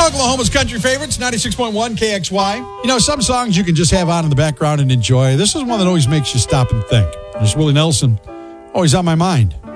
Oklahoma's country favorites, 96.1 KXY. You know, some songs you can just have on in the background and enjoy. This is one that always makes you stop and think. There's Willie Nelson, always on my mind.